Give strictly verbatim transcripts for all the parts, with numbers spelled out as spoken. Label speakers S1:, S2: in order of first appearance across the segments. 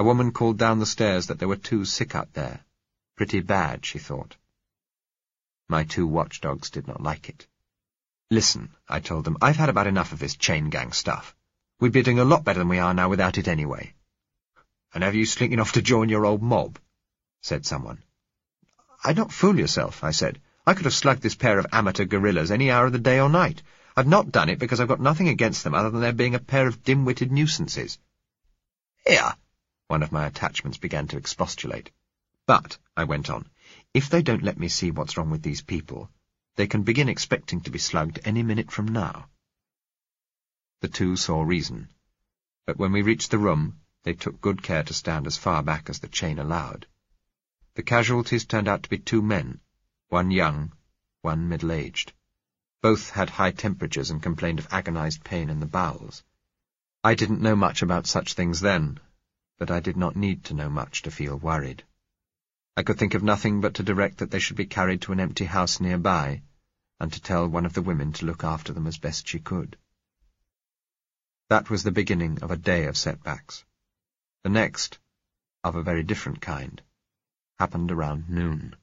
S1: A woman called down the stairs that there were two sick up there. Pretty bad, she thought. My two watchdogs did not like it. Listen, I told them, I've had about enough of this chain gang stuff. We'd be doing a lot better than we are now without it anyway. And have you slinking off to join your old mob? Said someone. I'd not fool yourself, I said. I could have slugged this pair of amateur guerrillas any hour of the day or night. I've not done it because I've got nothing against them other than their being a pair of dim-witted nuisances. Here, one of my attachments began to expostulate. But, I went on, if they don't let me see what's wrong with these people, they can begin expecting to be slugged any minute from now. The two saw reason, but when we reached the room, they took good care to stand as far back as the chain allowed. The casualties turned out to be two men, one young, one middle-aged. Both had high temperatures and complained of agonized pain in the bowels. I didn't know much about such things then, but I did not need to know much to feel worried. I could think of nothing but to direct that they should be carried to an empty house nearby, and to tell one of the women to look after them as best she could. That was the beginning of a day of setbacks. The next, of a very different kind, happened around noon.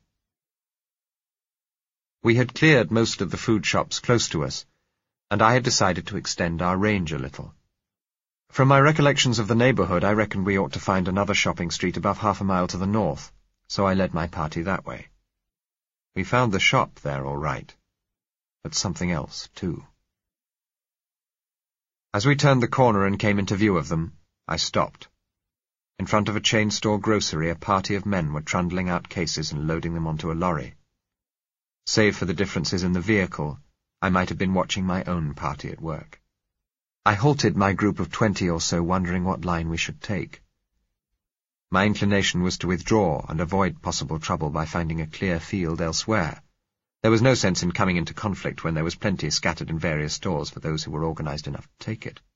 S1: We had cleared most of the food shops close to us, and I had decided to extend our range a little. From my recollections of the neighbourhood, I reckoned we ought to find another shopping street above half a mile to the north, so I led my party that way. We found the shop there all right, but something else, too. As we turned the corner and came into view of them, I stopped. In front of a chain store grocery, a party of men were trundling out cases and loading them onto a lorry. Save for the differences in the vehicle, I might have been watching my own party at work. I halted my group of twenty or so, wondering what line we should take. My inclination was to withdraw and avoid possible trouble by finding a clear field elsewhere. There was no sense in coming into conflict when there was plenty scattered in various stores for those who were organized enough to take it.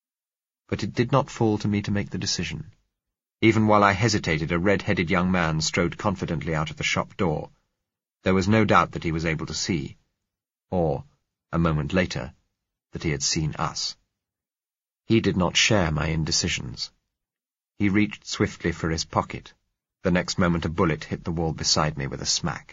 S1: But it did not fall to me to make the decision. Even while I hesitated, a red-headed young man strode confidently out of the shop door. There was no doubt that he was able to see, or, a moment later, that he had seen us. He did not share my indecisions. He reached swiftly for his pocket. The next moment a bullet hit the wall beside me with a smack.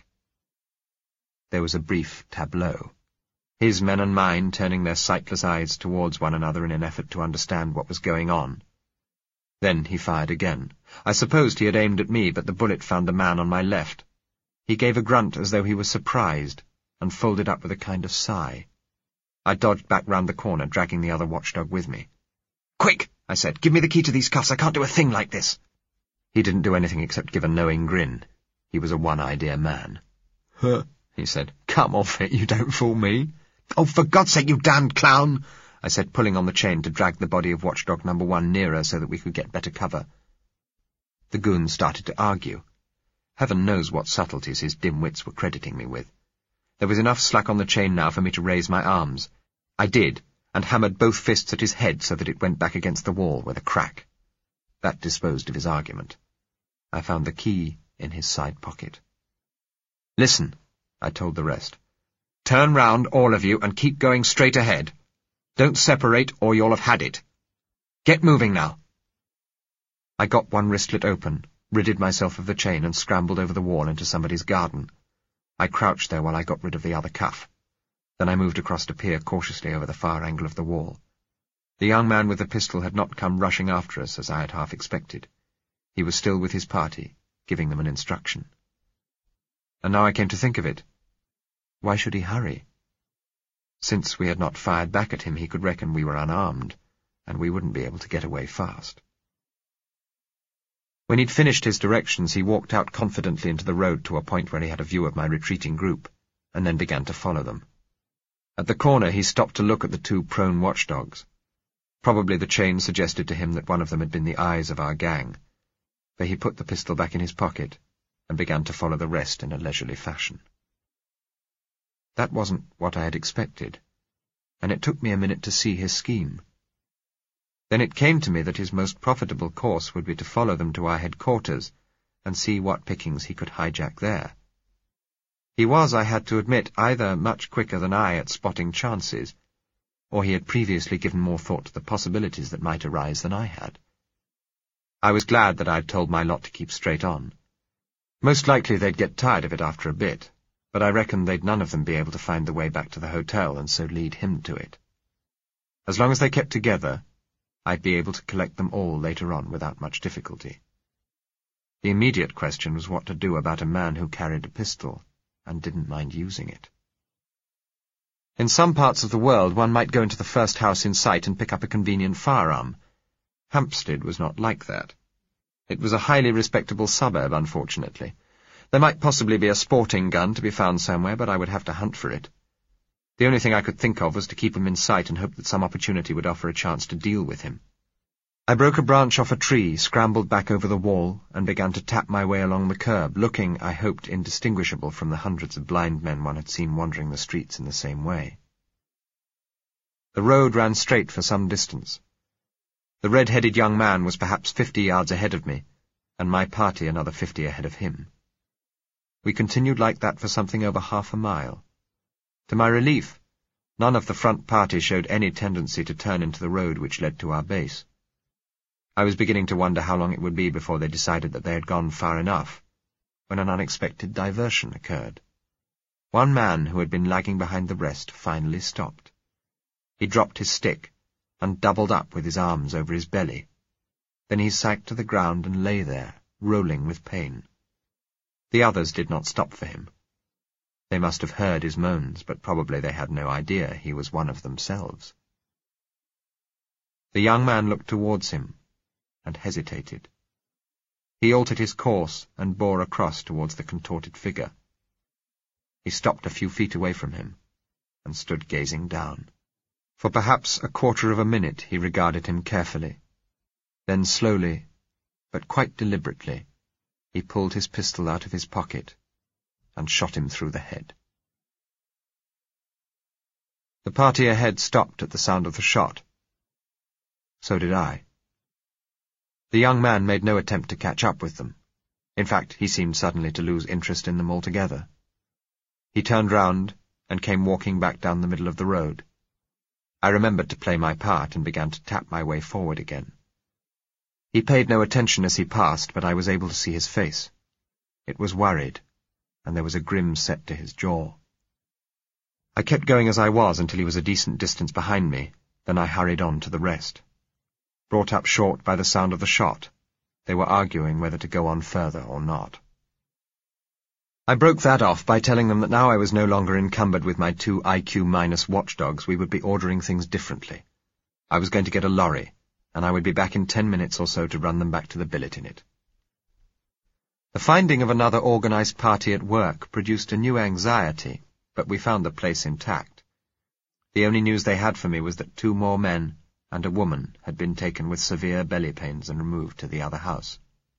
S1: There was a brief tableau, his men and mine turning their sightless eyes towards one another in an effort to understand what was going on. Then he fired again. I supposed he had aimed at me, but the bullet found the man on my left. He gave a grunt as though he was surprised, and folded up with a kind of sigh. I dodged back round the corner, dragging the other watchdog with me. "Quick!" I said. "Give me the key to these cuffs. I can't do a thing like this." He didn't do anything except give a knowing grin. He was a one-idea man. "Huh," he said. "Come off it, you don't fool me." "Oh, for God's sake, you damned clown!" I said, pulling on the chain to drag the body of watchdog number one nearer so that we could get better cover. The goons started to argue. Heaven knows what subtleties his dim wits were crediting me with. There was enough slack on the chain now for me to raise my arms. I did, and hammered both fists at his head so that it went back against the wall with a crack. That disposed of his argument. I found the key in his side pocket. "Listen," I told the rest. "Turn round, all of you, and keep going straight ahead. Don't separate, or you'll have had it. Get moving now." I got one wristlet open, ridded myself of the chain, and scrambled over the wall into somebody's garden. I crouched there while I got rid of the other cuff. Then I moved across to peer cautiously over the far angle of the wall. The young man with the pistol had not come rushing after us, as I had half expected. He was still with his party, giving them an instruction. And now I came to think of it. Why should he hurry? Since we had not fired back at him, he could reckon we were unarmed, and we wouldn't be able to get away fast. When he'd finished his directions, he walked out confidently into the road to a point where he had a view of my retreating group, and then began to follow them. At the corner, he stopped to look at the two prone watchdogs. Probably the chain suggested to him that one of them had been the eyes of our gang, for he put the pistol back in his pocket and began to follow the rest in a leisurely fashion. That wasn't what I had expected, and it took me a minute to see his scheme. Then it came to me that his most profitable course would be to follow them to our headquarters and see what pickings he could hijack there. He was, I had to admit, either much quicker than I at spotting chances, or he had previously given more thought to the possibilities that might arise than I had. I was glad that I'd told my lot to keep straight on. Most likely they'd get tired of it after a bit, but I reckoned they'd none of them be able to find the way back to the hotel and so lead him to it. As long as they kept together, I'd be able to collect them all later on without much difficulty. The immediate question was what to do about a man who carried a pistol and didn't mind using it. In some parts of the world, one might go into the first house in sight and pick up a convenient firearm. Hampstead was not like that. It was a highly respectable suburb, unfortunately. There might possibly be a sporting gun to be found somewhere, but I would have to hunt for it. The only thing I could think of was to keep him in sight and hope that some opportunity would offer a chance to deal with him. I broke a branch off a tree, scrambled back over the wall, and began to tap my way along the curb, looking, I hoped, indistinguishable from the hundreds of blind men one had seen wandering the streets in the same way. The road ran straight for some distance. The red-headed young man was perhaps fifty yards ahead of me, and my party another fifty ahead of him. We continued like that for something over half a mile. To my relief, none of the front party showed any tendency to turn into the road which led to our base. I was beginning to wonder how long it would be before they decided that they had gone far enough, when an unexpected diversion occurred. One man who had been lagging behind the rest finally stopped. He dropped his stick and doubled up with his arms over his belly. Then he sank to the ground and lay there, rolling with pain. The others did not stop for him. They must have heard his moans, but probably they had no idea he was one of themselves. The young man looked towards him and hesitated. He altered his course and bore across towards the contorted figure. He stopped a few feet away from him and stood gazing down. For perhaps a quarter of a minute he regarded him carefully. Then slowly, but quite deliberately, he pulled his pistol out of his pocket and shot him through the head. The party ahead stopped at the sound of the shot. So did I. The young man made no attempt to catch up with them. In fact, he seemed suddenly to lose interest in them altogether. He turned round and came walking back down the middle of the road. I remembered to play my part and began to tap my way forward again. He paid no attention as he passed, but I was able to see his face. It was worried, and there was a grim set to his jaw. I kept going as I was until he was a decent distance behind me, then I hurried on to the rest. Brought up short by the sound of the shot, they were arguing whether to go on further or not. I broke that off by telling them that now I was no longer encumbered with my two I Q-minus watchdogs, we would be ordering things differently. I was going to get a lorry, and I would be back in ten minutes or so to run them back to the billet in it. The finding of another organized party at work produced a new anxiety, but we found the place intact. The only news they had for me was that two more men and a woman had been taken with severe belly pains and removed to the other house.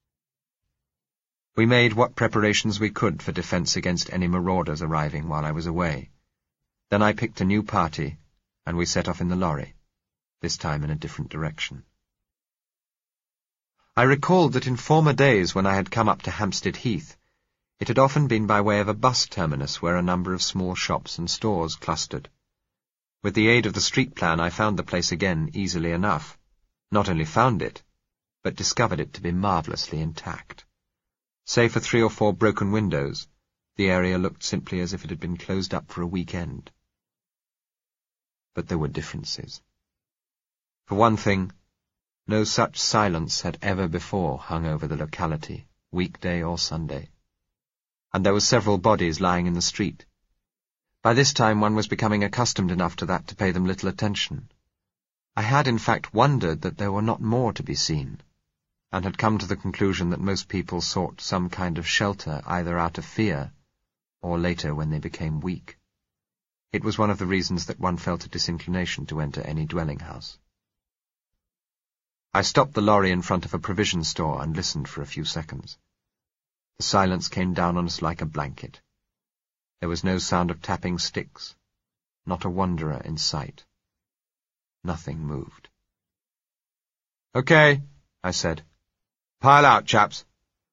S1: We made what preparations we could for defense against any marauders arriving while I was away. Then I picked a new party, and we set off in the lorry, this time in a different direction. I recalled that in former days when I had come up to Hampstead Heath, it had often been by way of a bus terminus where a number of small shops and stores clustered. With the aid of the street plan, I found the place again easily enough. Not only found it, but discovered it to be marvellously intact. Save for three or four broken windows, the area looked simply as if it had been closed up for a weekend. But there were differences. For one thing, no such silence had ever before hung over the locality, weekday or Sunday. And there were several bodies lying in the street. By this time one was becoming accustomed enough to that to pay them little attention. I had in fact wondered that there were not more to be seen, and had come to the conclusion that most people sought some kind of shelter either out of fear or later when they became weak. It was one of the reasons that one felt a disinclination to enter any dwelling house. I stopped the lorry in front of a provision store and listened for a few seconds. The silence came down on us like a blanket. There was no sound of tapping sticks, not a wanderer in sight. Nothing moved. "Okay," I said. "Pile out, chaps."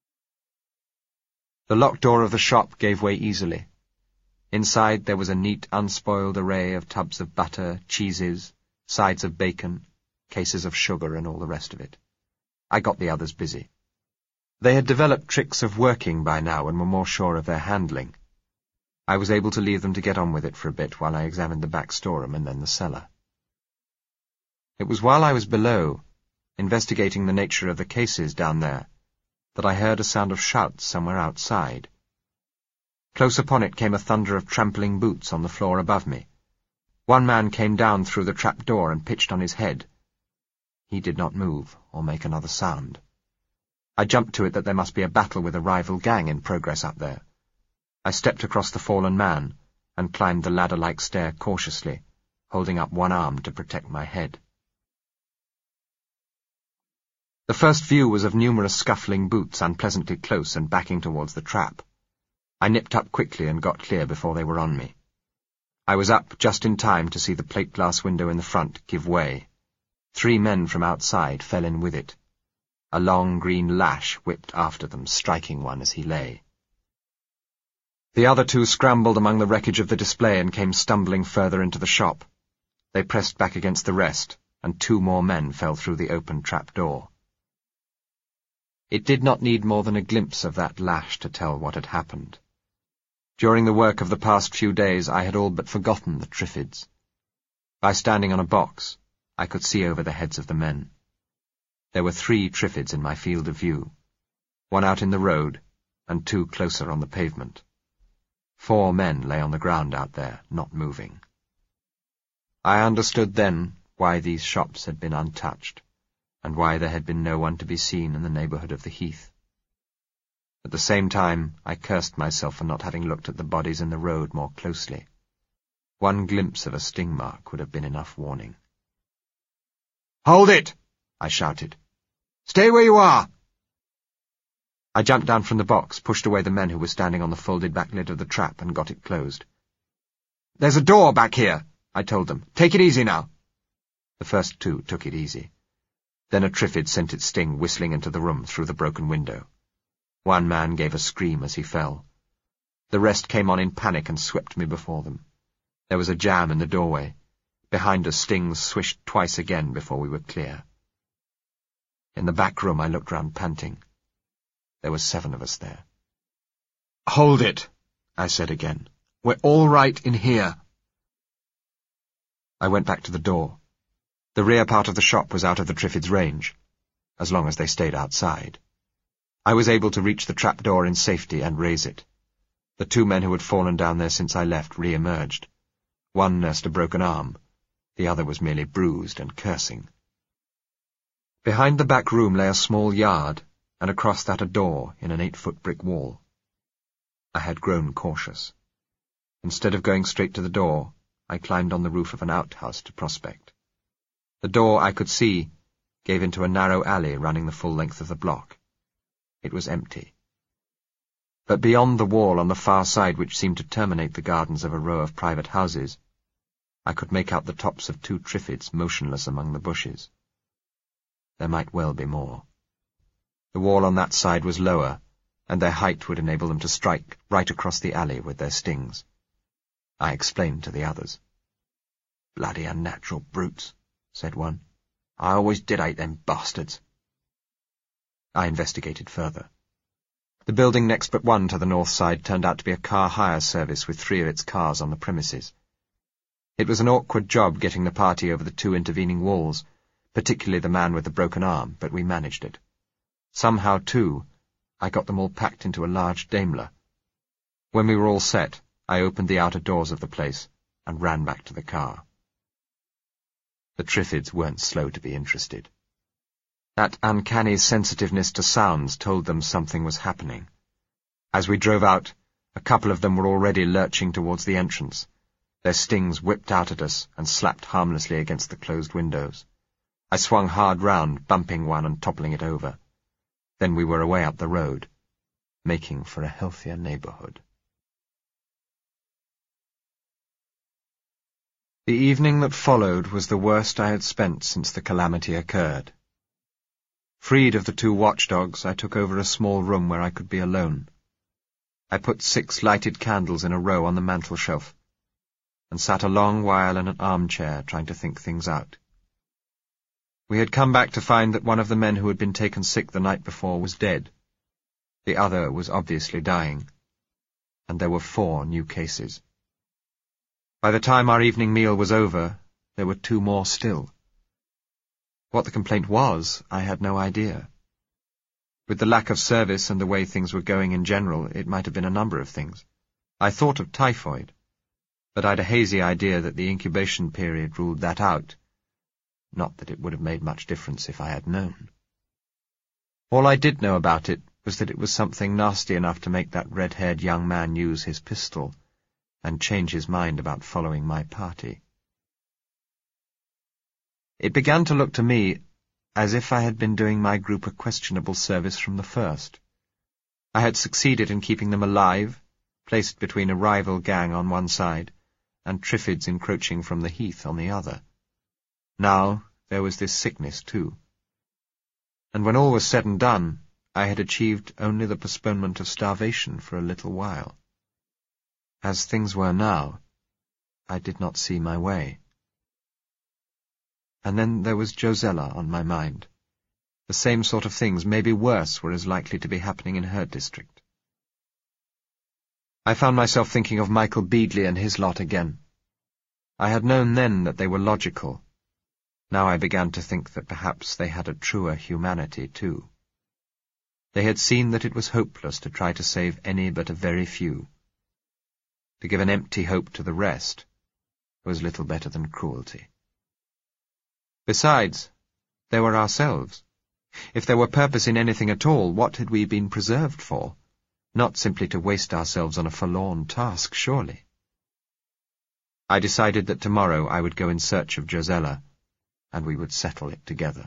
S1: The locked door of the shop gave way easily. Inside there was a neat, unspoiled array of tubs of butter, cheeses, sides of bacon, cases of sugar, and all the rest of it. I got the others busy. They had developed tricks of working by now and were more sure of their handling. I was able to leave them to get on with it for a bit while I examined the back storeroom and then the cellar. It was while I was below, investigating the nature of the cases down there, that I heard a sound of shouts somewhere outside. Close upon it came a thunder of trampling boots on the floor above me. One man came down through the trap door and pitched on his head. He did not move or make another sound. I jumped to it that there must be a battle with a rival gang in progress up there. I stepped across the fallen man and climbed the ladder-like stair cautiously, holding up one arm to protect my head. The first view was of numerous scuffling boots unpleasantly close and backing towards the trap. I nipped up quickly and got clear before they were on me. I was up just in time to see the plate-glass window in the front give way. Three men from outside fell in with it. A long green lash whipped after them, striking one as he lay. The other two scrambled among the wreckage of the display and came stumbling further into the shop. They pressed back against the rest, and two more men fell through the open trap door. It did not need more than a glimpse of that lash to tell what had happened. During the work of the past few days I had all but forgotten the Triffids. By standing on a box, I could see over the heads of the men. There were three Triffids in my field of view, one out in the road, and two closer on the pavement. Four men lay on the ground out there, not moving. I understood then why these shops had been untouched, and why there had been no one to be seen in the neighbourhood of the heath. At the same time, I cursed myself for not having looked at the bodies in the road more closely. One glimpse of a sting mark would have been enough warning. "Hold it!" I shouted. "Stay where you are!" I jumped down from the box, pushed away the men who were standing on the folded back lid of the trap, and got it closed. "There's a door back here," I told them. "Take it easy now." The first two took it easy. Then a Triffid sent its sting whistling into the room through the broken window. One man gave a scream as he fell. The rest came on in panic and swept me before them. There was a jam in the doorway. Behind us, stings swished twice again before we were clear. In the back room, I looked round panting. There were seven of us there. "Hold it," I said again. "We're all right in here." I went back to the door. The rear part of the shop was out of the Triffids' range, as long as they stayed outside. I was able to reach the trapdoor in safety and raise it. The two men who had fallen down there since I left re-emerged. One nursed a broken arm. The other was merely bruised and cursing. Behind the back room lay a small yard, and across that a door in an eight-foot brick wall. I had grown cautious. Instead of going straight to the door, I climbed on the roof of an outhouse to prospect. The door, I could see, gave into a narrow alley running the full length of the block. It was empty. But beyond the wall on the far side, which seemed to terminate the gardens of a row of private houses, I could make out the tops of two Triffids motionless among the bushes. There might well be more. The wall on that side was lower, and their height would enable them to strike right across the alley with their stings. I explained to the others. "Bloody unnatural brutes," said one. "I always did hate them bastards." I investigated further. The building next but one to the north side turned out to be a car hire service with three of its cars on the premises. It was an awkward job getting the party over the two intervening walls, particularly the man with the broken arm, but we managed it. Somehow, too, I got them all packed into a large Daimler. When we were all set, I opened the outer doors of the place and ran back to the car. The Triffids weren't slow to be interested. That uncanny sensitiveness to sounds told them something was happening. As we drove out, a couple of them were already lurching towards the entrance. Their stings whipped out at us and slapped harmlessly against the closed windows. I swung hard round, bumping one and toppling it over. Then we were away up the road, making for a healthier neighbourhood. The evening that followed was the worst I had spent since the calamity occurred. Freed of the two watchdogs, I took over a small room where I could be alone. I put six lighted candles in a row on the mantel-shelf, and sat a long while in an armchair trying to think things out. We had come back to find that one of the men who had been taken sick the night before was dead. The other was obviously dying, and there were four new cases. By the time our evening meal was over, there were two more still. What the complaint was, I had no idea. With the lack of service and the way things were going in general, it might have been a number of things. I thought of typhoid, but I'd a hazy idea that the incubation period ruled that out. Not that it would have made much difference if I had known. All I did know about it was that it was something nasty enough to make that red-haired young man use his pistol and change his mind about following my party. It began to look to me as if I had been doing my group a questionable service from the first. I had succeeded in keeping them alive, placed between a rival gang on one side, and Triffids encroaching from the heath on the other. Now there was this sickness too. And when all was said and done, I had achieved only the postponement of starvation for a little while. As things were now, I did not see my way. And then there was Josella on my mind. The same sort of things, maybe worse, were as likely to be happening in her district. I found myself thinking of Michael Beadley and his lot again. I had known then that they were logical. Now I began to think that perhaps they had a truer humanity too. They had seen that it was hopeless to try to save any but a very few. To give an empty hope to the rest was little better than cruelty. Besides, there were ourselves. If there were purpose in anything at all, what had we been preserved for? Not simply to waste ourselves on a forlorn task, surely. I decided that tomorrow I would go in search of Josella, and we would settle it together.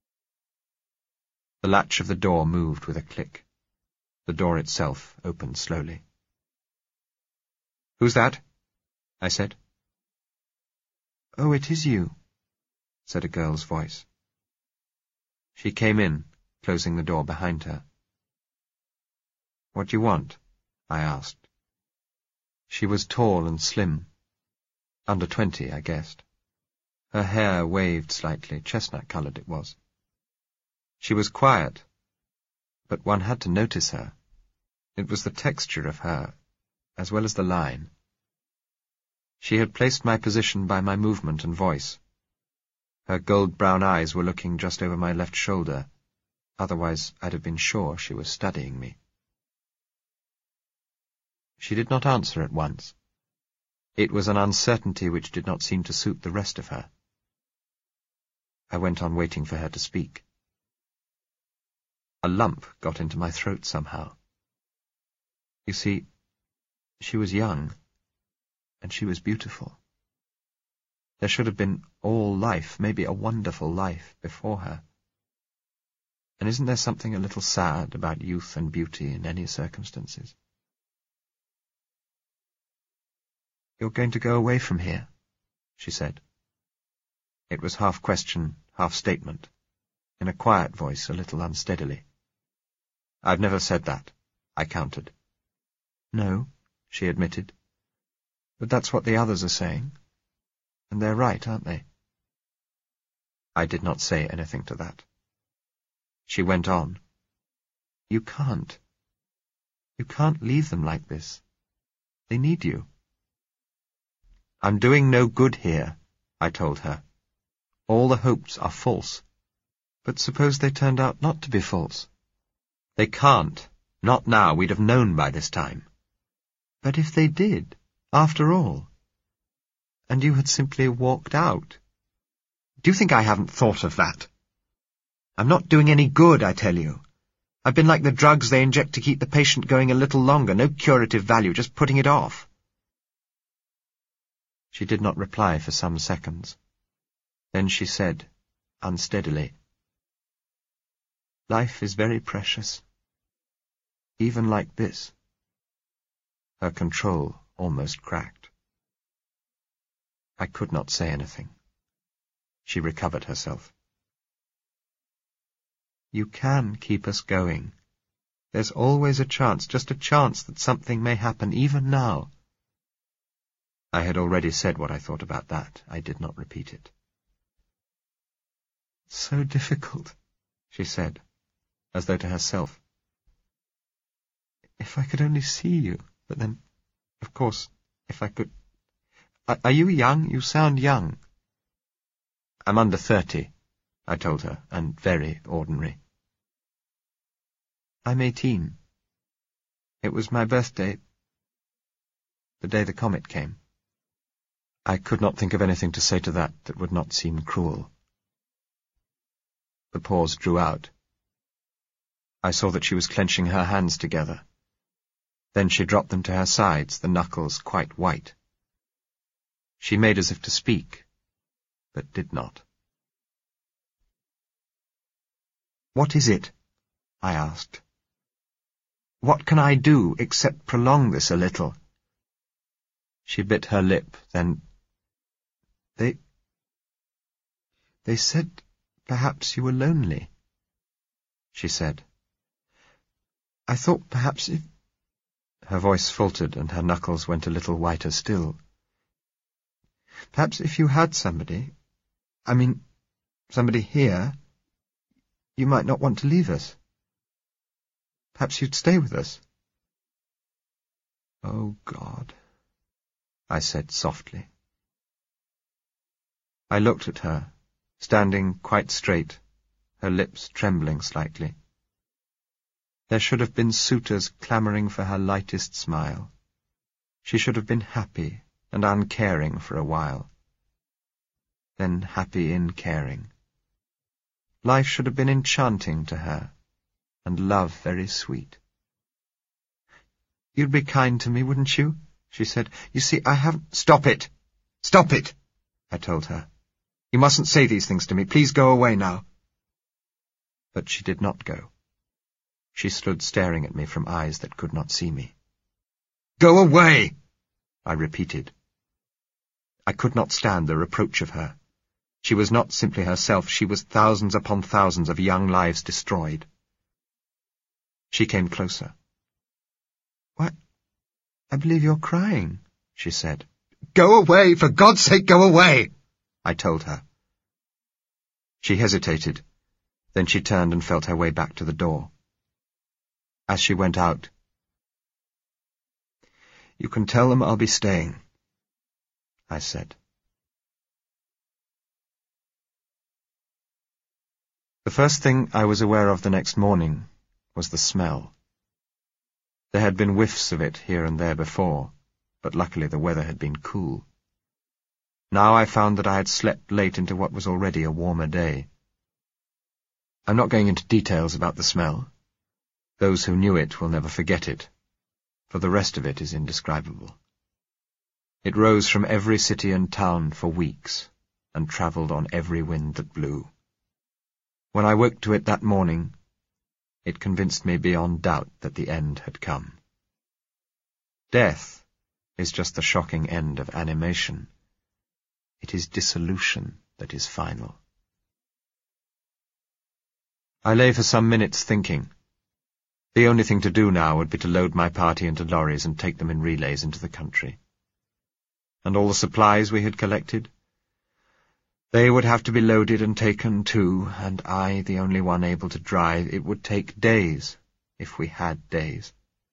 S1: The latch of the door moved with a click. The door itself opened slowly. "Who's that?" I said.
S2: "Oh, it is you,"
S1: said a girl's voice. She came in, closing the door behind her. "What do you want?" I asked. She was tall and slim. Under twenty, I guessed. Her hair waved slightly, chestnut-coloured it was. She was quiet, but one had to notice her. It was the texture of her, as well as the line. She had placed my position by my movement and voice. Her gold-brown eyes were looking just over my left shoulder. Otherwise, I'd have been sure she was studying me. She did not answer at once. It was an uncertainty which did not seem to suit the rest of her. I went on waiting for her to speak. A lump got into my throat somehow. You see, she was young, and she was beautiful. There should have been all life, maybe a wonderful life, before her. And isn't there something a little sad about youth and beauty in any circumstances? "You're going to go away from here?" she said. It was half question, half statement, in a quiet voice, a little unsteadily. "I've never said that," I countered.
S2: "No," she admitted. "But that's what the others are saying. And they're right, aren't they?"
S1: I did not say anything to that. She went on.
S2: "You can't. You can't leave them like this. They need you."
S1: "I'm doing no good here," I told her. "All the hopes are false."
S2: "But suppose they turned out not to be false?"
S1: "They can't. Not now. We'd have known by this time."
S2: "But if they did, after all, and you had simply walked out?"
S1: "Do you think I haven't thought of that? I'm not doing any good, I tell you. I've been like the drugs they inject to keep the patient going a little longer. No curative value, just putting it off." She did not reply for some seconds. Then she said, unsteadily,
S2: "Life is very precious. Even like this."
S1: Her control almost cracked. I could not say anything. She recovered herself.
S2: "You can keep us going. There's always a chance, just a chance that something may happen, even now."
S1: I had already said what I thought about that. I did not repeat it.
S2: So difficult, she said, as though to herself. If I could only see you, but then, of course, if I could... Are, are you young? You sound young.
S1: I'm under thirty, I told her, and very ordinary.
S2: I'm eighteen. It was my birthday, the day the comet came.
S1: I could not think of anything to say to that that would not seem cruel. The pause drew out. I saw that she was clenching her hands together. Then she dropped them to her sides, the knuckles quite white. She made as if to speak, but did not.
S2: "What is it?" I asked. "What can I do except prolong this a little?"
S1: She bit her lip, then...
S2: They... They said perhaps you were lonely, she said. I thought perhaps if...
S1: Her voice faltered and her knuckles went a little whiter still.
S2: Perhaps if you had somebody, I mean, somebody here, you might not want to leave us. Perhaps you'd stay with us.
S1: Oh, God, I said softly. I looked at her, standing quite straight, her lips trembling slightly. There should have been suitors clamouring for her lightest smile. She should have been happy and uncaring for a while. Then happy in caring. Life should have been enchanting to her, and love very sweet.
S2: "You'd be kind to me, wouldn't you?" she said. "You see, I haven't—"
S1: "Stop it! Stop it!" I told her. "You mustn't say these things to me. Please go away now." But she did not go. She stood staring at me from eyes that could not see me. "Go away!" I repeated. I could not stand the reproach of her. She was not simply herself, she was thousands upon thousands of young lives destroyed. She came closer.
S2: "Why, I believe you're crying," she said.
S1: "Go away! For God's sake, go away!" I told her. She hesitated. Then she turned and felt her way back to the door. As she went out, "You can tell them I'll be staying," I said. The first thing I was aware of the next morning was the smell. There had been whiffs of it here and there before, but luckily the weather had been cool. Now I found that I had slept late into what was already a warmer day. I'm not going into details about the smell. Those who knew it will never forget it, for the rest of it is indescribable. It rose from every city and town for weeks, and travelled on every wind that blew. When I woke to it that morning, it convinced me beyond doubt that the end had come. Death is just the shocking end of animation. It is dissolution that is final. I lay for some minutes thinking. The only thing to do now would be to load my party into lorries and take them in relays into the country. And all the supplies we had collected? They would have to be loaded and taken too, and I, the only one able to drive, it would take days, if we had days.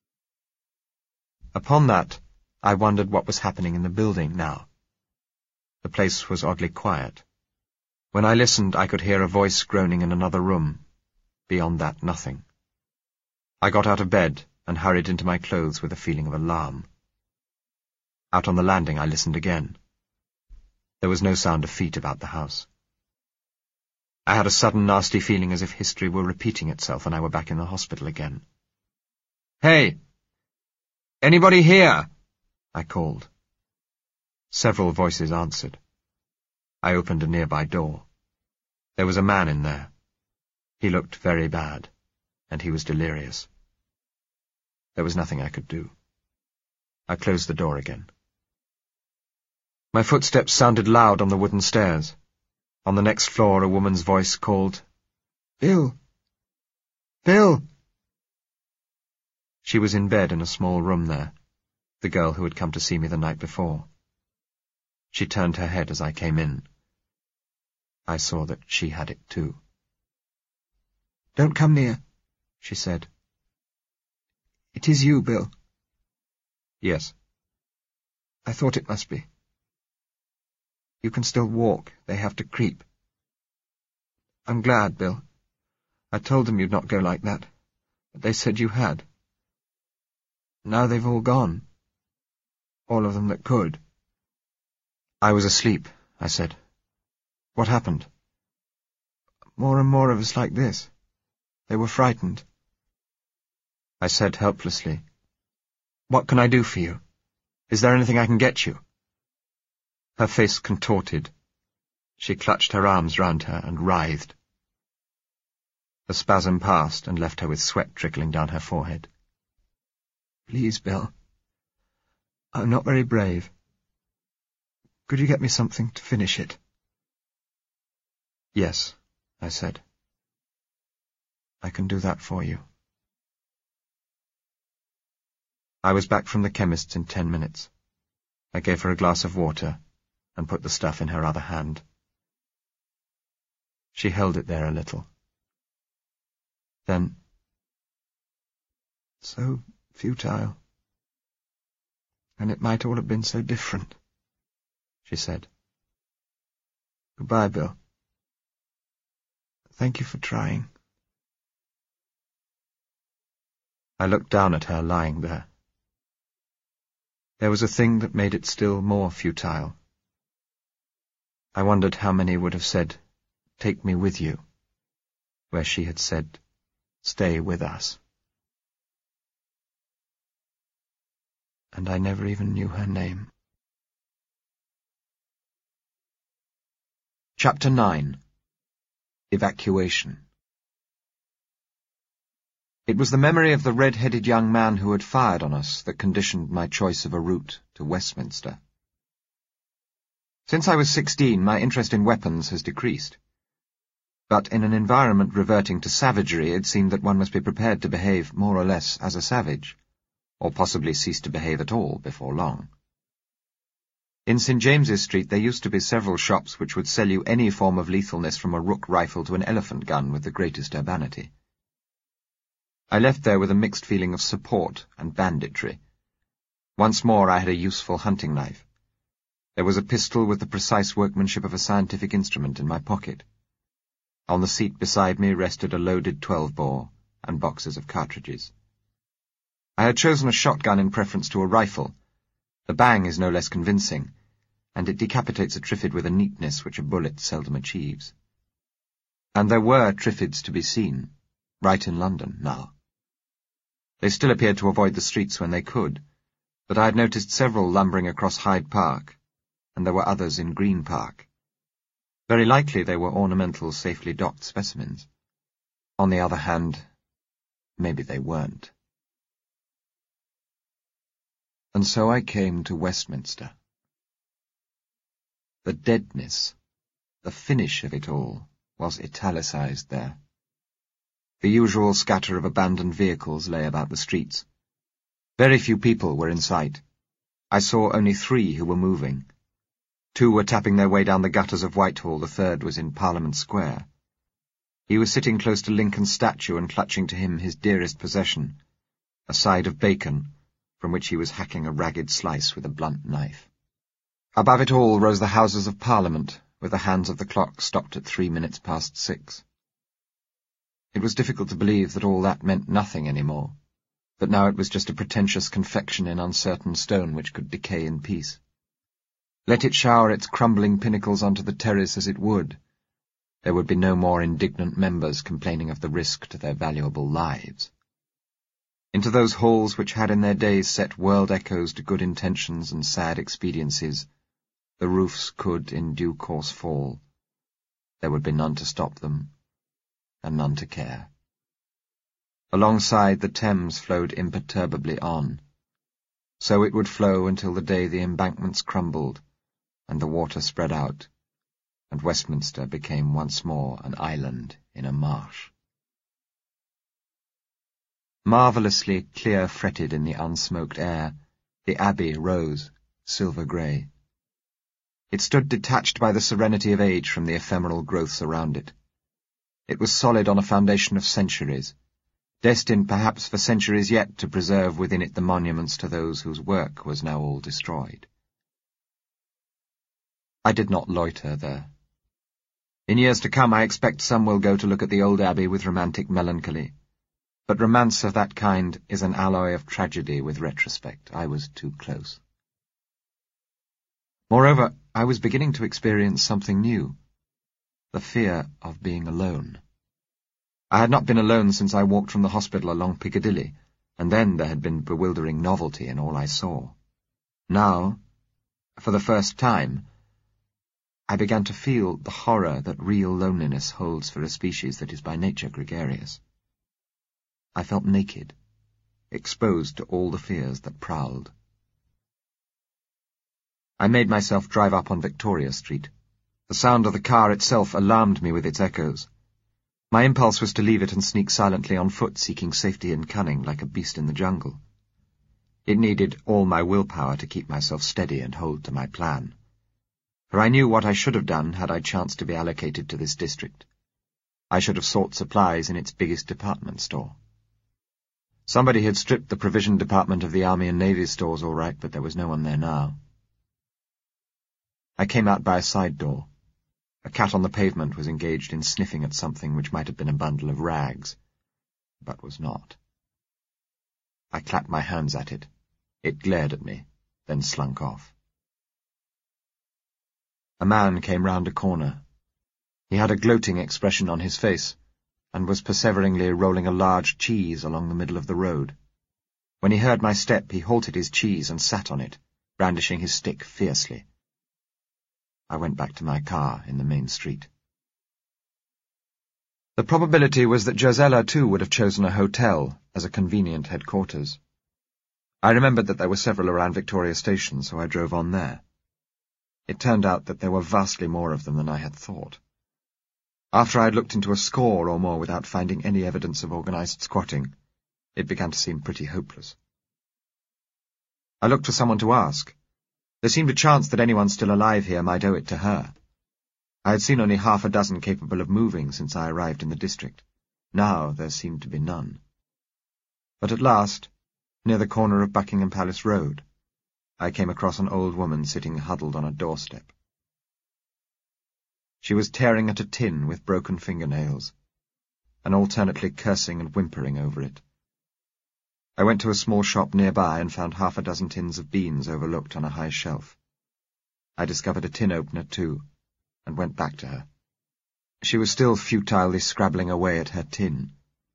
S1: Upon that, I wondered what was happening in the building now. The place was oddly quiet. When I listened, I could hear a voice groaning in another room. Beyond that, nothing. I got out of bed and hurried into my clothes with a feeling of alarm. Out on the landing, I listened again. There was no sound of feet about the house. I had a sudden nasty feeling as if history were repeating itself and I were back in the hospital again. "Hey! Anybody here?" I called. Several voices answered. I opened a nearby door. There was a man in there. He looked very bad, and he was delirious. There was nothing I could do. I closed the door again. My footsteps sounded loud on the wooden stairs. On the next floor, a woman's voice called, "Bill! Bill!" She was in bed in a small room there, the girl who had come to see me the night before. She turned her head as I came in. I saw that she had it too.
S2: "Don't come near," she said. "It is you, Bill."
S1: Yes.
S2: "I thought it must be. You can still walk. They have to creep. I'm glad, Bill. I told them you'd not go like that, but they said you had. Now they've all gone. All of them that could."
S1: I was asleep, I said. What happened?
S2: "More and more of us like this. They were frightened."
S1: I said helplessly, "What can I do for you? Is there anything I can get you?" Her face contorted. She clutched her arms round her and writhed. The spasm passed and left her with sweat trickling down her forehead.
S2: "Please, Bill. I'm not very brave. Could you get me something to finish it?"
S1: "Yes," I said.
S2: "I can do that for you."
S1: I was back from the chemist's in ten minutes. I gave her a glass of water and put the stuff in her other hand. She held it there a little. Then,
S2: "So futile. And it might all have been so different," she said. "Goodbye, Bill. Thank you for trying."
S1: I looked down at her lying there. There was a thing that made it still more futile. I wondered how many would have said, "Take me with you," where she had said, "Stay with us."
S2: And I never even knew her name.
S1: Chapter nine. Evacuation. It was the memory of the red-headed young man who had fired on us that conditioned my choice of a route to Westminster. Since I was sixteen, my interest in weapons has decreased. But in an environment reverting to savagery, it seemed that one must be prepared to behave more or less as a savage, or possibly cease to behave at all before long. In Saint James's Street there used to be several shops which would sell you any form of lethalness from a rook rifle to an elephant gun with the greatest urbanity. I left there with a mixed feeling of support and banditry. Once more I had a useful hunting knife. There was a pistol with the precise workmanship of a scientific instrument in my pocket. On the seat beside me rested a loaded twelve-bore and boxes of cartridges. I had chosen a shotgun in preference to a rifle. The bang is no less convincing, and it decapitates a Triffid with a neatness which a bullet seldom achieves. And there were Triffids to be seen, right in London now. They still appeared to avoid the streets when they could, but I had noticed several lumbering across Hyde Park, and there were others in Green Park. Very likely they were ornamental, safely docked specimens. On the other hand, maybe they weren't. And so I came to Westminster. The deadness, the finish of it all, was italicized there. The usual scatter of abandoned vehicles lay about the streets. Very few people were in sight. I saw only three who were moving. Two were tapping their way down the gutters of Whitehall, the third was in Parliament Square. He was sitting close to Lincoln's statue and clutching to him his dearest possession, a side of bacon, from which he was hacking a ragged slice with a blunt knife. Above it all rose the Houses of Parliament, with the hands of the clock stopped at three minutes past six. It was difficult to believe that all that meant nothing any more, but now it was just a pretentious confection in uncertain stone which could decay in peace. Let it shower its crumbling pinnacles onto the terrace as it would, there would be no more indignant members complaining of the risk to their valuable lives. Into those halls which had in their days set world echoes to good intentions and sad expediencies, the roofs could in due course fall. There would be none to stop them, and none to care. Alongside the Thames flowed imperturbably on. So it would flow until the day the embankments crumbled, and the water spread out, and Westminster became once more an island in a marsh. Marvellously clear-fretted in the unsmoked air, the Abbey rose, silver-grey. It stood detached by the serenity of age from the ephemeral growths around it. It was solid on a foundation of centuries, destined perhaps for centuries yet to preserve within it the monuments to those whose work was now all destroyed. I did not loiter there. In years to come I expect some will go to look at the old abbey with romantic melancholy, but romance of that kind is an alloy of tragedy with retrospect. I was too close. Moreover, I was beginning to experience something new, the fear of being alone. I had not been alone since I walked from the hospital along Piccadilly, and then there had been bewildering novelty in all I saw. Now, for the first time, I began to feel the horror that real loneliness holds for a species that is by nature gregarious. I felt naked, exposed to all the fears that prowled. I made myself drive up on Victoria Street. The sound of the car itself alarmed me with its echoes. My impulse was to leave it and sneak silently on foot, seeking safety and cunning like a beast in the jungle. It needed all my willpower to keep myself steady and hold to my plan, for I knew what I should have done had I chanced to be allocated to this district. I should have sought supplies in its biggest department store. Somebody had stripped the provision department of the Army and Navy stores all right, but there was no one there now. I came out by a side door. A cat on the pavement was engaged in sniffing at something which might have been a bundle of rags, but was not. I clapped my hands at it. It glared at me, then slunk off. A man came round a corner. He had a gloating expression on his face, and was perseveringly rolling a large cheese along the middle of the road. When he heard my step, he halted his cheese and sat on it, brandishing his stick fiercely. I went back to my car in the main street. The probability was that Josella, too, would have chosen a hotel as a convenient headquarters. I remembered that there were several around Victoria Station, so I drove on there. It turned out that there were vastly more of them than I had thought. After I had looked into a score or more without finding any evidence of organized squatting, it began to seem pretty hopeless. I looked for someone to ask. There seemed a chance that anyone still alive here might owe it to her. I had seen only half a dozen capable of moving since I arrived in the district. Now there seemed to be none. But at last, near the corner of Buckingham Palace Road, I came across an old woman sitting huddled on a doorstep. She was tearing at a tin with broken fingernails, and alternately cursing and whimpering over it. I went to a small shop nearby and found half a dozen tins of beans overlooked on a high shelf. I discovered a tin opener, too, and went back to her. She was still futilely scrabbling away at her tin.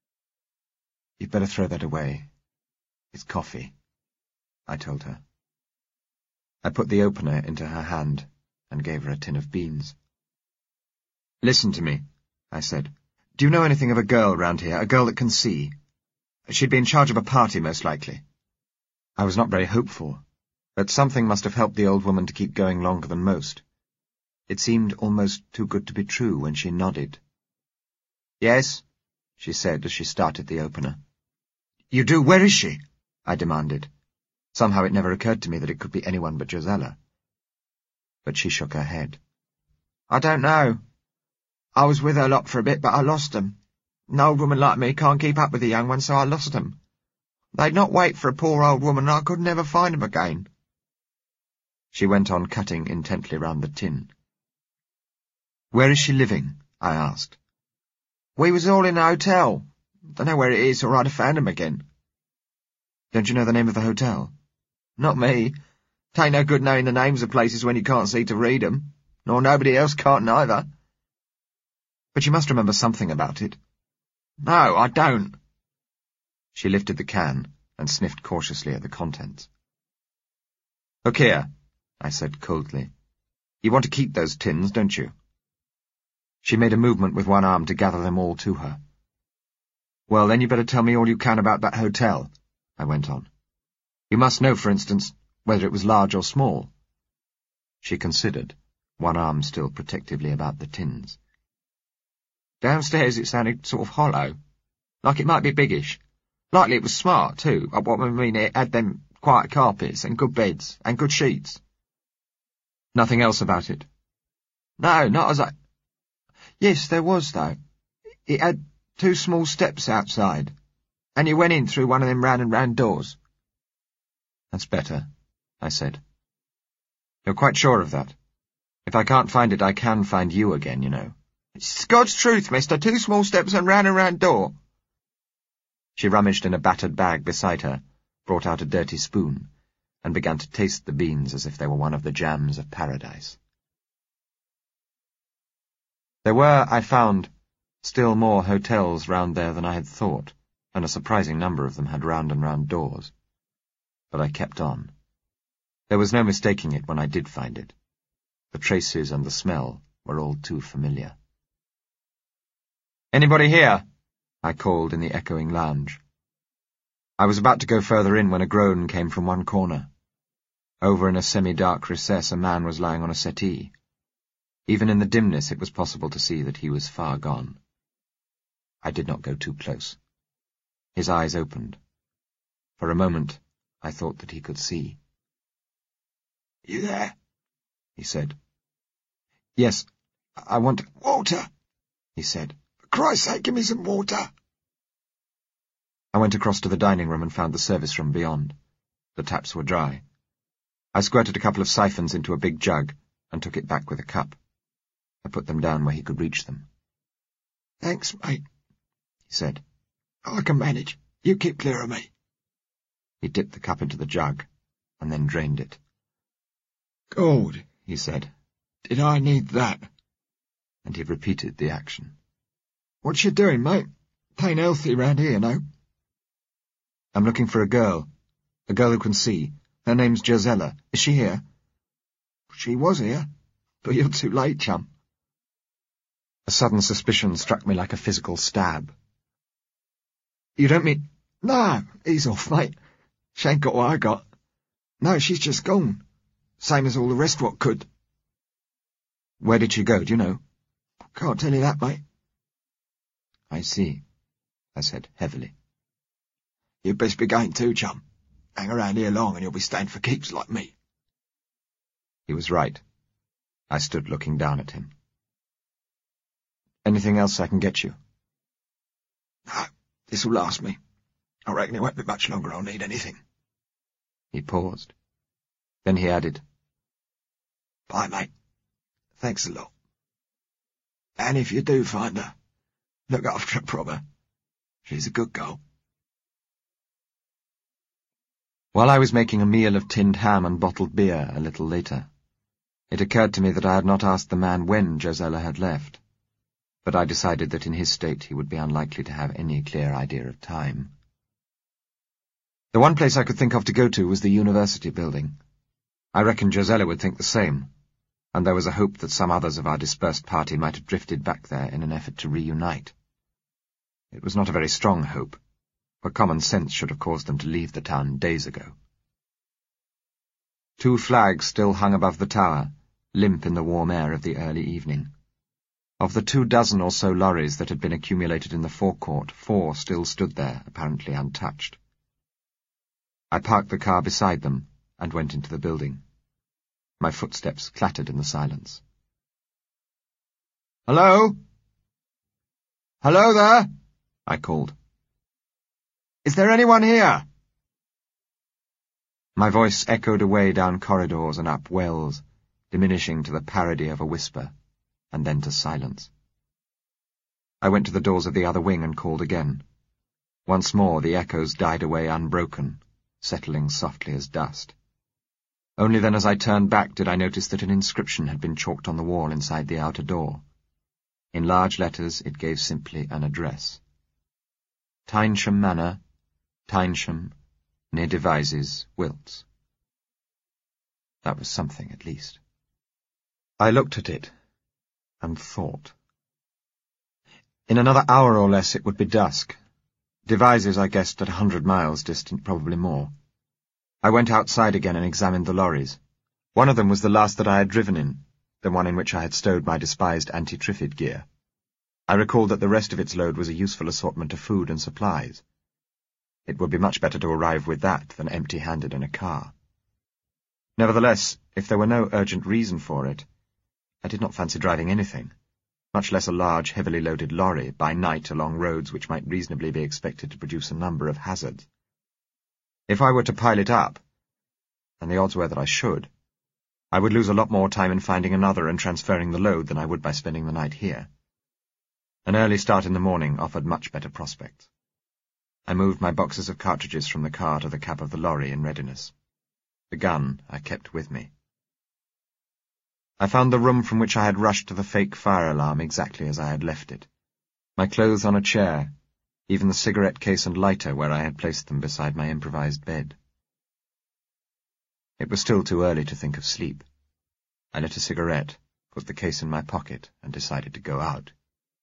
S1: "You'd better throw that away. It's coffee," I told her. I put the opener into her hand and gave her a tin of beans. "Listen to me," I said. "Do you know anything of a girl round here, a girl that can see? She'd be in charge of a party, most likely." I was not very hopeful, but something must have helped the old woman to keep going longer than most. It seemed almost too good to be true when she nodded. "Yes," she said as she started the opener. "You do? Where is she?" I demanded. Somehow it never occurred to me that it could be anyone but Josella. But she shook her head. "I don't know. I was with her lot for a bit, but I lost them. An old woman like me can't keep up with the young ones, so I lost them. They'd not wait for a poor old woman, and I could never find them again." She went on cutting intently round the tin. "Where is she living?" I asked. "We was all in a hotel. Don't know where it is, or I'd have found them again." "Don't you know the name of the hotel?" "Not me. T'ain't no good knowing the names of places when you can't see to read 'em, nor nobody else can't neither." "But you must remember something about it." "No, I don't." She lifted the can and sniffed cautiously at the contents. "Look here," I said coldly. "You want to keep those tins, don't you?" She made a movement with one arm to gather them all to her. "Well, then you better tell me all you can about that hotel," I went on. "You must know, for instance, whether it was large or small." She considered, one arm still protectively about the tins. "Downstairs it sounded sort of hollow, like it might be biggish. Likely it was smart, too. What I mean, it had them quiet carpets and good beds and good sheets." Nothing else about it?
S2: No, not as I... Yes, there was, though. It had two small steps outside, and you went in through one of them round and round doors.
S1: That's better, I said. You're quite sure of that? If I can't find it, I can find you again, you know.
S2: It's God's truth, mister. Two small steps and round and round door.
S1: She rummaged in a battered bag beside her, brought out a dirty spoon, and began to taste the beans as if they were one of the jams of paradise. There were, I found, still more hotels round there than I had thought, and a surprising number of them had round and round doors. But I kept on. There was no mistaking it when I did find it. The traces and the smell were all too familiar. "Anybody here?" I called in the echoing lounge. I was about to go further in when a groan came from one corner. Over in a semi-dark recess a man was lying on a settee. Even in the dimness it was possible to see that he was far gone. I did not go too close. His eyes opened. For a moment I thought that he could see.
S2: "You there?"
S1: he said.
S2: "Yes, I want
S3: water,"
S2: he said.
S3: "For Christ's sake, give me some water."
S1: I went across to the dining room and found the service room beyond. The taps were dry. I squirted a couple of siphons into a big jug and took it back with a cup. I put them down where he could reach them.
S3: "Thanks, mate,"
S1: he said.
S3: "I can manage. You keep clear of me."
S1: He dipped the cup into the jug and then drained it.
S3: "Good,"
S1: he said.
S3: "Did I need that?"
S1: And he repeated the action.
S3: "What you doing, mate? Tain't healthy round here, no?"
S1: "I'm looking for a girl. A girl who can see. Her name's Josella. Is she here?"
S3: "She was here, but you're too late, chum."
S1: A sudden suspicion struck me like a physical stab. "You don't mean—"
S3: "No, ease off, mate. She ain't got what I got. No, she's just gone. Same as all the rest what could."
S1: "Where did she go, do you know?"
S3: "Can't tell you that, mate."
S1: "I see," I said heavily.
S3: "You'd best be going too, chum. Hang around here long and you'll be staying for keeps like me."
S1: He was right. I stood looking down at him. "Anything else I can get you?"
S3: "No, this'll last me. I reckon it won't be much longer I'll need anything."
S1: He paused. Then he added,
S3: "Bye, mate. Thanks a lot. And if you do find her, look after her proper. She's a good girl."
S1: While I was making a meal of tinned ham and bottled beer a little later, it occurred to me that I had not asked the man when Josella had left, but I decided that in his state he would be unlikely to have any clear idea of time. The one place I could think of to go to was the university building. I reckoned Josella would think the same, and there was a hope that some others of our dispersed party might have drifted back there in an effort to reunite. It was not a very strong hope, but common sense should have caused them to leave the town days ago. Two flags still hung above the tower, limp in the warm air of the early evening. Of the two dozen or so lorries that had been accumulated in the forecourt, four still stood there, apparently untouched. I parked the car beside them and went into the building. My footsteps clattered in the silence.
S2: "Hello? Hello there?"
S1: I called.
S2: "Is there anyone here?"
S1: My voice echoed away down corridors and up wells, diminishing to the parody of a whisper, and then to silence. I went to the doors of the other wing and called again. Once more the echoes died away unbroken, settling softly as dust. Only then as I turned back did I notice that an inscription had been chalked on the wall inside the outer door. In large letters it gave simply an address. Tynesham Manor, Tynesham, near Devizes, Wilts. That was something, at least. I looked at it, and thought. In another hour or less it would be dusk. Devizes I guessed at a hundred miles distant, probably more. I went outside again and examined the lorries. One of them was the last that I had driven in, the one in which I had stowed my despised anti-Triffid gear. I recalled that the rest of its load was a useful assortment of food and supplies. It would be much better to arrive with that than empty-handed in a car. Nevertheless, if there were no urgent reason for it, I did not fancy driving anything, much less a large, heavily loaded lorry, by night along roads which might reasonably be expected to produce a number of hazards. If I were to pile it up, and the odds were that I should, I would lose a lot more time in finding another and transferring the load than I would by spending the night here. An early start in the morning offered much better prospects. I moved my boxes of cartridges from the car to the cab of the lorry in readiness. The gun I kept with me. I found the room from which I had rushed to the fake fire alarm exactly as I had left it. My clothes on a chair, even the cigarette case and lighter where I had placed them beside my improvised bed. It was still too early to think of sleep. I lit a cigarette, put the case in my pocket, and decided to go out.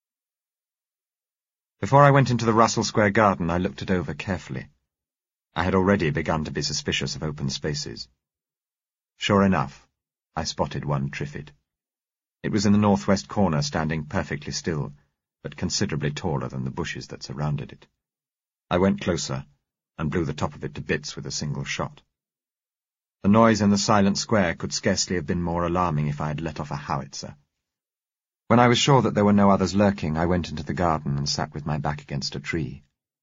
S1: Before I went into the Russell Square garden, I looked it over carefully. I had already begun to be suspicious of open spaces. Sure enough, I spotted one triffid. It was in the northwest corner, standing perfectly still, but considerably taller than the bushes that surrounded it. I went closer, and blew the top of it to bits with a single shot. The noise in the silent square could scarcely have been more alarming if I had let off a howitzer. When I was sure that there were no others lurking, I went into the garden and sat with my back against a tree.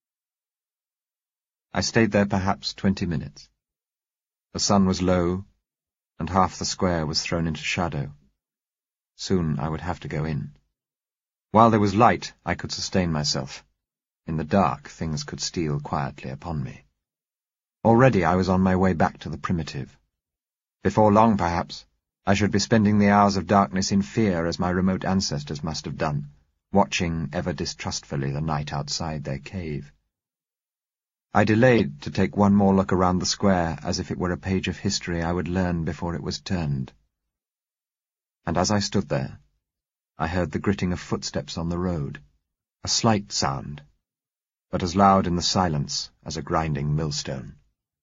S1: I stayed there perhaps twenty minutes. The sun was low, and half the square was thrown into shadow. Soon I would have to go in. While there was light, I could sustain myself. In the dark, things could steal quietly upon me. Already I was on my way back to the primitive. Before long, perhaps, I should be spending the hours of darkness in fear as my remote ancestors must have done, watching ever distrustfully the night outside their cave. I delayed to take one more look around the square as if it were a page of history I would learn before it was turned. And as I stood there, I heard the gritting of footsteps on the road, a slight sound, but as loud in the silence as a grinding millstone.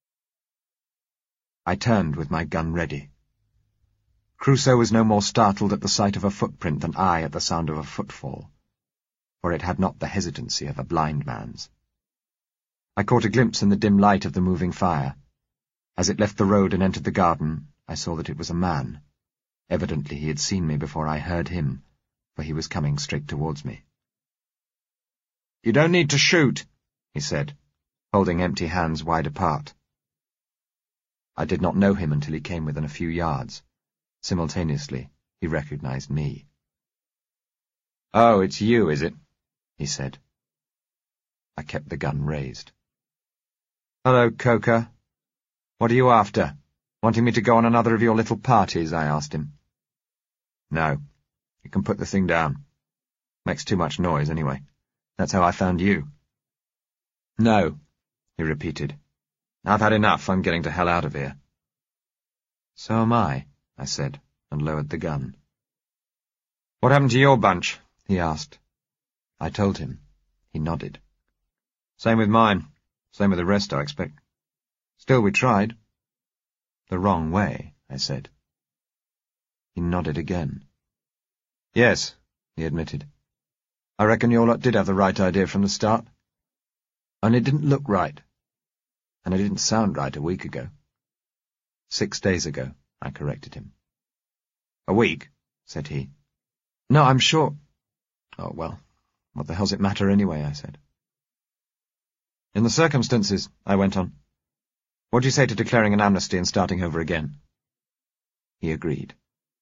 S1: I turned with my gun ready. Crusoe was no more startled at the sight of a footprint than I at the sound of a footfall, for it had not the hesitancy of a blind man's. I caught a glimpse in the dim light of the moving fire. As it left the road and entered the garden, I saw that it was a man. Evidently he had seen me before I heard him, for he was coming straight towards me. "You don't need to shoot," he said, holding empty hands wide apart. I did not know him until he came within a few yards. Simultaneously, he recognized me. "Oh, it's you, is it?" he said. I kept the gun raised. "Hello, Coker. What are you after? Wanting me to go on another of your little parties?" I asked him. "No. You can put the thing down. Makes too much noise, anyway. That's how I found you." "No," he repeated. "I've had enough. I'm getting to hell out of here." "So am I," I said, and lowered the gun. "What happened to your bunch?" he asked. I told him. He nodded. "Same with mine. Same with the rest, I expect. Still, we tried." "The wrong way," I said. He nodded again. "Yes," he admitted. "I reckon your lot did have the right idea from the start. Only it didn't look right. And it didn't sound right a week ago." "Six days ago," I corrected him. "A week?" said he. "No, I'm sure—" "Oh, well, what the hell's it matter anyway?" I said. "In the circumstances," I went on, "what do you say to declaring an amnesty and starting over again?" He agreed.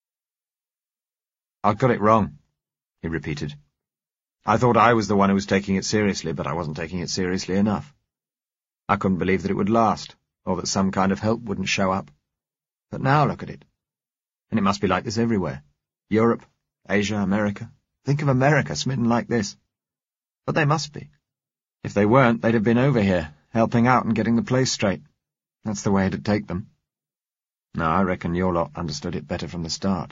S1: "I got it wrong," he repeated. "I thought I was the one who was taking it seriously, but I wasn't taking it seriously enough. I couldn't believe that it would last, or that some kind of help wouldn't show up. But now look at it. And it must be like this everywhere. Europe, Asia, America. Think of America smitten like this. But they must be. If they weren't, they'd have been over here, helping out and getting the place straight. That's the way it'd take them. No, I reckon your lot understood it better from the start."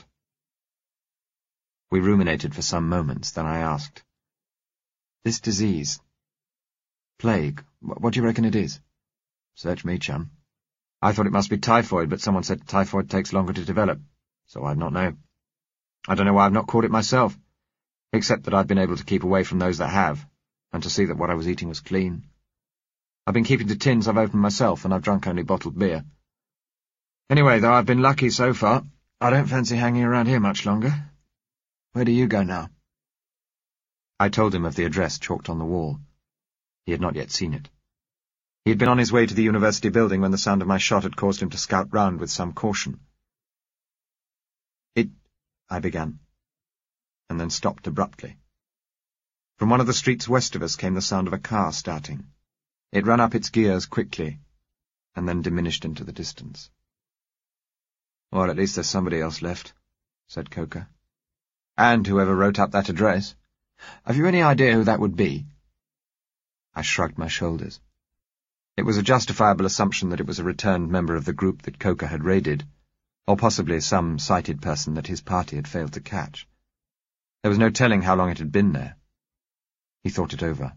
S1: We ruminated for some moments, then I asked, "This disease, plague, what do you reckon it is?" "Search me, chum. I thought it must be typhoid, but someone said typhoid takes longer to develop, so I'd not know. I don't know why I've not caught it myself, except that I've been able to keep away from those that have, and to see that what I was eating was clean. I've been keeping to tins I've opened myself, and I've drunk only bottled beer.
S2: Anyway, though I've been lucky so far, I don't fancy hanging around here much longer. Where do you go now?
S1: I told him of the address chalked on the wall. He had not yet seen it. He had been on his way to the university building when the sound of my shot had caused him to scout round with some caution. It... I began, and then stopped abruptly. From one of the streets west of us came the sound of a car starting. It ran up its gears quickly, and then diminished into the distance.
S2: Well, at least there's somebody else left, said Coker.
S1: And whoever wrote up that address.
S2: Have you any idea who that would be?
S1: I shrugged my shoulders. It was a justifiable assumption that it was a returned member of the group that Coker had raided, or possibly some sighted person that his party had failed to catch. There was no telling how long it had been there. He thought it over.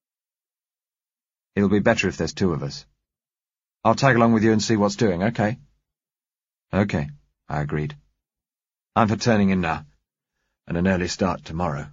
S1: It'll be better if there's two of us. I'll tag along with you and see what's doing, okay? Okay, I agreed. I'm for turning in now, and an early start tomorrow.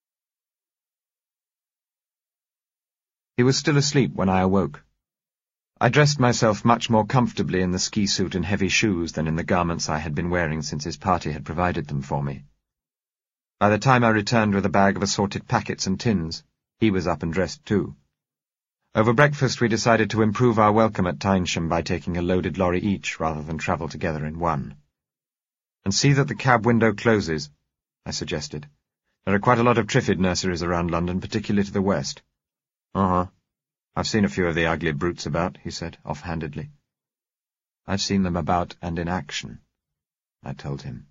S1: He was still asleep when I awoke. I dressed myself much more comfortably in the ski suit and heavy shoes than in the garments I had been wearing since his party had provided them for me. By the time I returned with a bag of assorted packets and tins, he was up and dressed too. Over breakfast we decided to improve our welcome at Tynesham by taking a loaded lorry each rather than travel together in one. And see that the cab window closes, I suggested. There are quite a lot of Triffid nurseries around London, particularly to the west. Uh-huh. I've seen a few of the ugly brutes about, he said, off-handedly. I've seen them about and in action, I told him.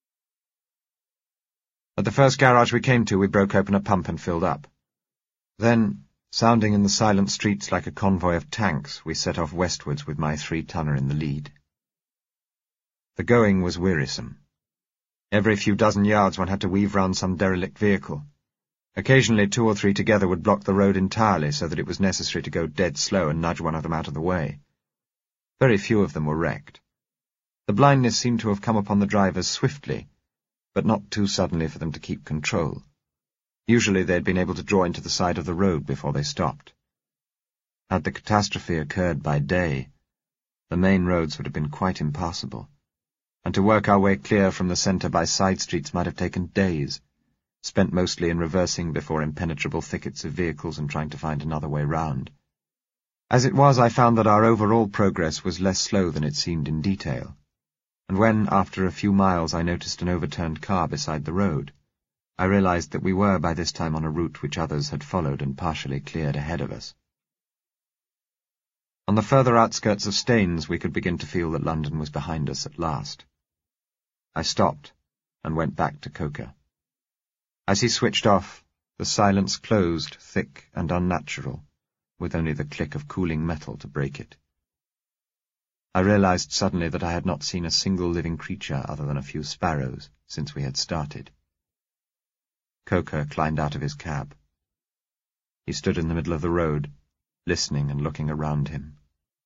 S1: At the first garage we came to, we broke open a pump and filled up. Then, sounding in the silent streets like a convoy of tanks, we set off westwards with my three-tonner in the lead. The going was wearisome. Every few dozen yards one had to weave round some derelict vehicle. Occasionally two or three together would block the road entirely so that it was necessary to go dead slow and nudge one of them out of the way. Very few of them were wrecked. The blindness seemed to have come upon the drivers swiftly, but not too suddenly for them to keep control. Usually they had been able to draw into the side of the road before they stopped. Had the catastrophe occurred by day, the main roads would have been quite impassable, and to work our way clear from the centre by side streets might have taken days, spent mostly in reversing before impenetrable thickets of vehicles and trying to find another way round. As it was, I found that our overall progress was less slow than it seemed in detail, and when, after a few miles, I noticed an overturned car beside the road, I realized that we were by this time on a route which others had followed and partially cleared ahead of us. On the further outskirts of Staines we could begin to feel that London was behind us at last. I stopped and went back to Coker. As he switched off, the silence closed, thick and unnatural, with only the click of cooling metal to break it. I realized suddenly that I had not seen a single living creature other than a few sparrows since we had started. Coker climbed out of his cab. He stood in the middle of the road, listening and looking around him.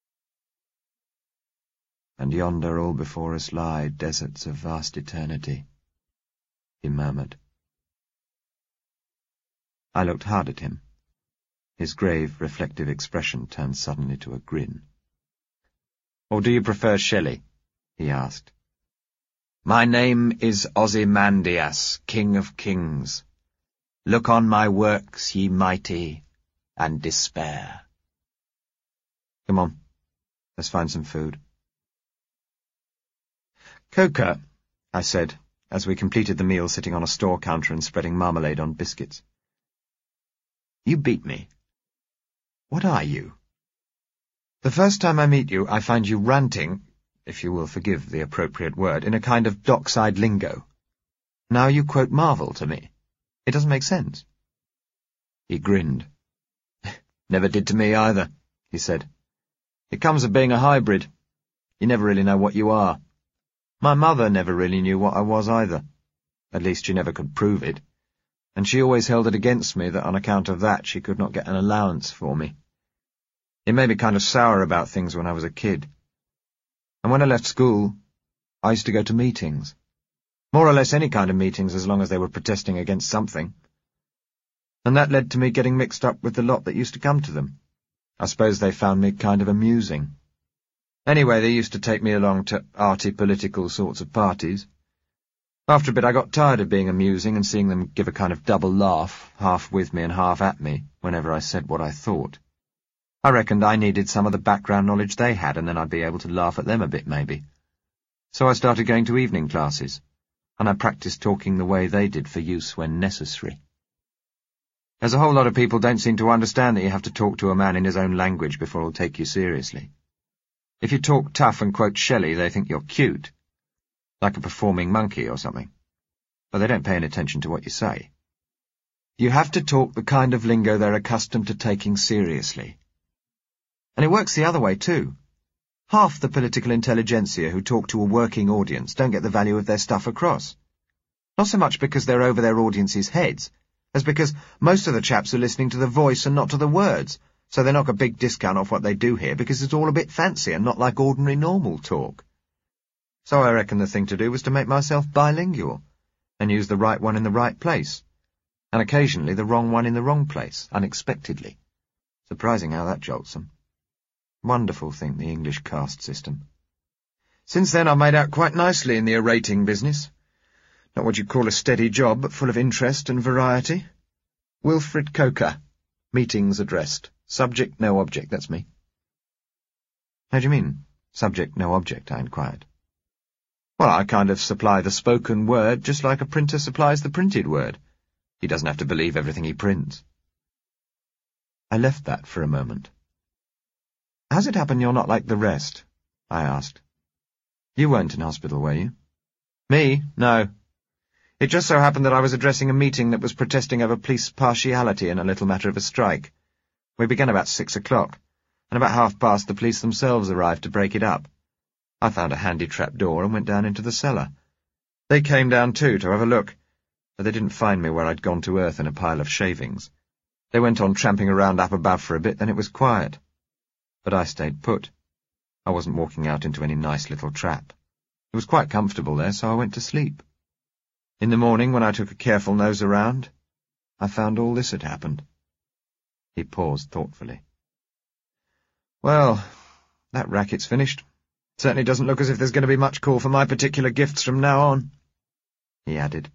S1: "And yonder all before us lie deserts of vast eternity," he murmured. I looked hard at him. His grave, reflective expression turned suddenly to a grin. "Or do you prefer Shelley?" he asked. "My name is Ozymandias, King of Kings. Look on my works, ye mighty, and despair." "Come on, let's find some food." "Coker," I said, as we completed the meal sitting on a store counter and spreading marmalade on biscuits. "You beat me. What are you? The first time I meet you, I find you ranting, if you will forgive the appropriate word, in a kind of dockside lingo. Now you quote Marvel to me. It doesn't make sense." He grinned. "Never did to me either," he said. "It comes of being a hybrid. You never really know what you are. My mother never really knew what I was either. At least she never could prove it. And she always held it against me that on account of that she could not get an allowance for me. It made me kind of sour about things when I was a kid. And when I left school, I used to go to meetings. More or less any kind of meetings as long as they were protesting against something. And that led to me getting mixed up with the lot that used to come to them. I suppose they found me kind of amusing. Anyway, they used to take me along to arty political sorts of parties. After a bit I got tired of being amusing and seeing them give a kind of double laugh, half with me and half at me, whenever I said what I thought. I reckoned I needed some of the background knowledge they had, and then I'd be able to laugh at them a bit, maybe. So I started going to evening classes, and I practiced talking the way they did for use when necessary. There's a whole lot of people don't seem to understand that you have to talk to a man in his own language before he'll take you seriously. If you talk tough and quote Shelley, they think you're cute, like a performing monkey or something, but they don't pay any attention to what you say. You have to talk the kind of lingo they're accustomed to taking seriously. And it works the other way, too. Half the political intelligentsia who talk to a working audience don't get the value of their stuff across. Not so much because they're over their audience's heads, as because most of the chaps are listening to the voice and not to the words, so they knock a big discount off what they do here because it's all a bit fancy and not like ordinary normal talk. So I reckon the thing to do was to make myself bilingual, and use the right one in the right place, and occasionally the wrong one in the wrong place, unexpectedly. Surprising how that jolts them. Wonderful thing, the English caste system. Since then I've made out quite nicely in the orating business. Not what you'd call a steady job, but full of interest and variety. Wilfred Coker. Meetings addressed. Subject, no object, that's me. How do you mean, subject, no object? I inquired. Well, I kind of supply the spoken word just like a printer supplies the printed word. He doesn't have to believe everything he prints. I left that for a moment. How's it happen you're not like the rest? I asked. You weren't in hospital, were you? Me? No. It just so happened that I was addressing a meeting that was protesting over police partiality in a little matter of a strike. We began about six o'clock, and about half past the police themselves arrived to break it up. I found a handy trap door and went down into the cellar. They came down too to have a look, but they didn't find me where I'd gone to earth in a pile of shavings. They went on tramping around up above for a bit, then it was quiet. But I stayed put. I wasn't walking out into any nice little trap. It was quite comfortable there, so I went to sleep. In the morning, when I took a careful nose around, I found all this had happened. He paused thoughtfully. Well, that racket's finished. Certainly doesn't look as if there's going to be much call for my particular gifts from now on, he added.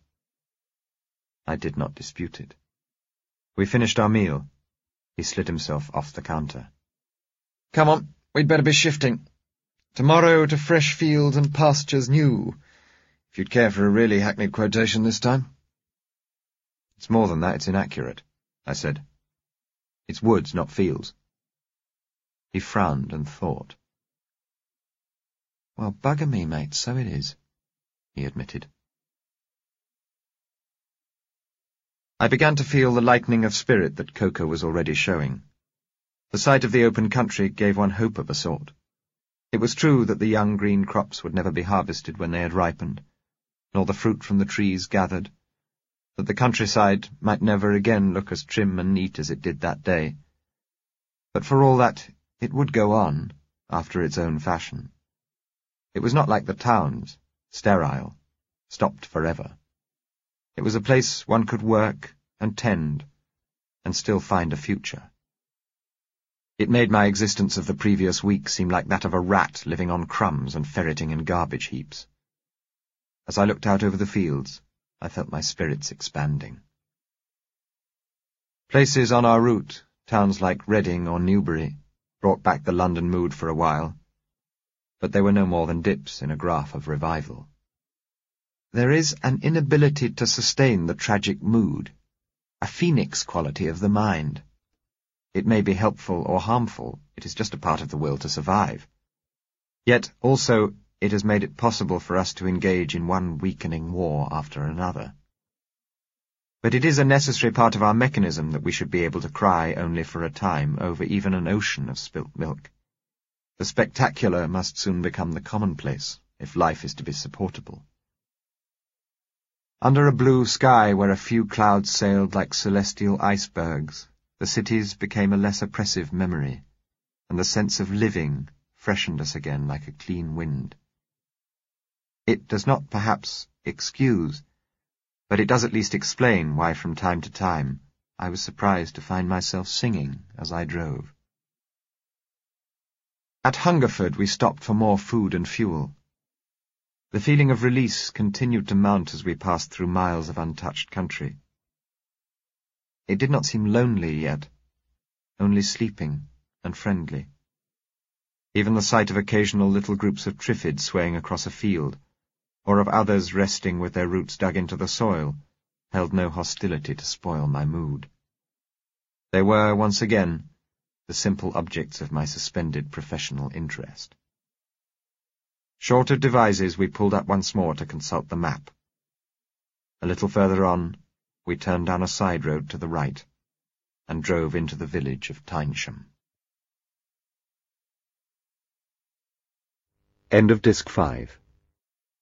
S1: I did not dispute it. We finished our meal. He slid himself off the counter. Come on, we'd better be shifting. Tomorrow to fresh fields and pastures new, if you'd care for a really hackneyed quotation this time. It's more than that, it's inaccurate, I said. It's woods, not fields. He frowned and thought. Well, bugger me, mate, so it is, he admitted. I began to feel the lightening of spirit that Coker was already showing. The sight of the open country gave one hope of a sort. It was true that the young green crops would never be harvested when they had ripened, nor the fruit from the trees gathered, that the countryside might never again look as trim and neat as it did that day. But for all that, it would go on, after its own fashion. It was not like the towns, sterile, stopped forever. It was a place one could work and tend, and still find a future. It made my existence of the previous week seem like that of a rat living on crumbs and ferreting in garbage heaps. As I looked out over the fields, I felt my spirits expanding. Places on our route, towns like Reading or Newbury, brought back the London mood for a while, but they were no more than dips in a graph of revival. There is an inability to sustain the tragic mood, a phoenix quality of the mind. It may be helpful or harmful, it is just a part of the will to survive. Yet, also, it has made it possible for us to engage in one weakening war after another. But it is a necessary part of our mechanism that we should be able to cry only for a time over even an ocean of spilt milk. The spectacular must soon become the commonplace, if life is to be supportable. Under a blue sky where a few clouds sailed like celestial icebergs, the cities became a less oppressive memory, and the sense of living freshened us again like a clean wind. It does not, perhaps, excuse, but it does at least explain why from time to time I was surprised to find myself singing as I drove. At Hungerford we stopped for more food and fuel. The feeling of release continued to mount as we passed through miles of untouched country. It did not seem lonely yet, only sleeping and friendly. Even the sight of occasional little groups of triffids swaying across a field, or of others resting with their roots dug into the soil, held no hostility to spoil my mood. They were, once again, the simple objects of my suspended professional interest. Short of devices, we pulled up once more to consult the map. A little further on, we turned down a side road to the right, and drove into the village of Tynesham.
S4: End of Disc five.